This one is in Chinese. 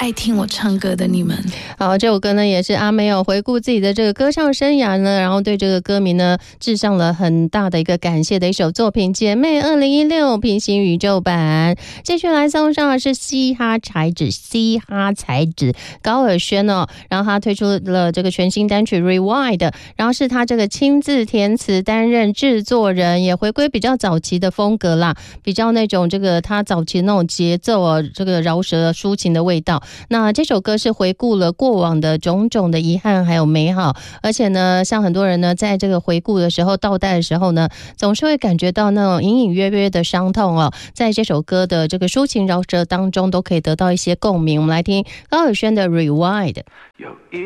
爱听我唱歌的你们。 好，这首歌呢也是阿妹回顾自己的这个歌唱生涯呢，然后对这个歌迷呢致上了很大的一个感谢的一首作品《姐妹2016》平行宇宙版。继续来送上的是嘻哈才子高尔宣哦，然后他推出了这个全新单曲 Rewind， 然后是他这个亲自填词担任制作人，也回归比较早期的风格啦，比较那种这个他早期的那种节奏哦，这个饶舌抒情的味道。那这首歌是回顾了过往的种种的遗憾还有美好，而且呢像很多人呢在这个回顾的时候倒带的时候呢，总是会感觉到那种隐隐约约的伤痛哦，在这首歌的这个抒情饶舌当中都可以得到一些共鸣。我们来听高尔宣的 Rewind。